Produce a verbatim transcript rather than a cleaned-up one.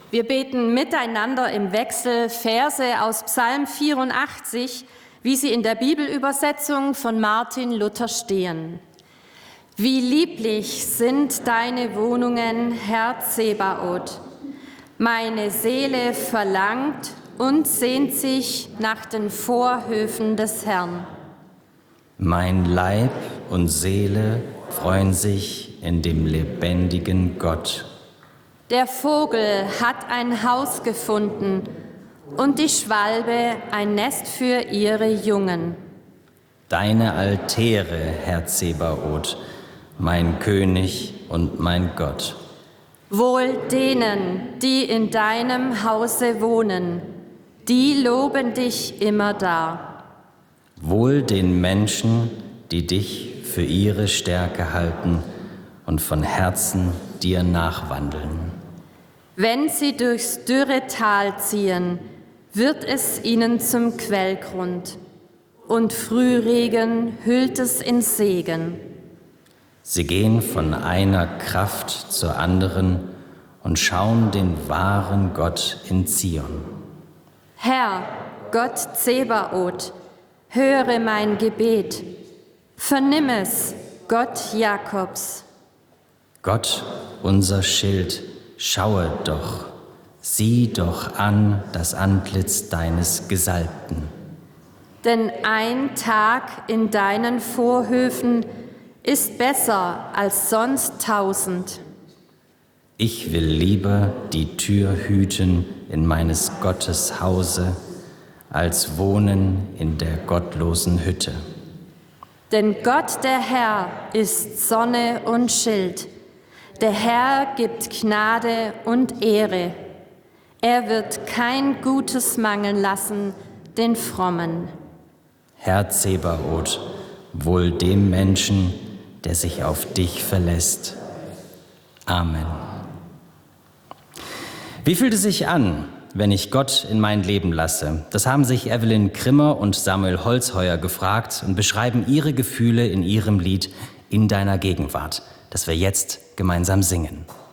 Wir beten miteinander im Wechsel Verse aus Psalm vierundachtzig, wie sie in der Bibelübersetzung von Martin Luther stehen. Wie lieblich sind deine Wohnungen, Herr Zebaoth. Meine Seele verlangt und sehnt sich nach den Vorhöfen des Herrn. Mein Leib und Seele freuen sich in dem lebendigen Gott. Der Vogel hat ein Haus gefunden und die Schwalbe ein Nest für ihre Jungen. Deine Altäre, Herr Zebaoth, mein König und mein Gott. Wohl denen, die in deinem Hause wohnen, die loben dich immerdar. Wohl den Menschen, die dich für ihre Stärke halten und von Herzen dir nachwandeln. Wenn sie durchs dürre Tal ziehen, wird es ihnen zum Quellgrund, und Frühregen hüllt es in Segen. Sie gehen von einer Kraft zur anderen und schauen den wahren Gott in Zion. Herr, Gott Zebaoth, höre mein Gebet. Vernimm es, Gott Jakobs. Gott, unser Schild, schaue doch, sieh doch an das Antlitz deines Gesalbten. Denn ein Tag in deinen Vorhöfen ist besser als sonst tausend. Ich will lieber die Tür hüten in meines Gottes Hause, als wohnen in der gottlosen Hütte. Denn Gott der Herr ist Sonne und Schild. Der Herr gibt Gnade und Ehre. Er wird kein Gutes mangeln lassen den Frommen. Herr Zebaoth, wohl dem Menschen, der sich auf dich verlässt. Amen. Wie fühlt es sich an, wenn ich Gott in mein Leben lasse? Das haben sich Evelyn Krimmer und Samuel Holzheuer gefragt und beschreiben ihre Gefühle in ihrem Lied In deiner Gegenwart, das wir jetzt gemeinsam singen.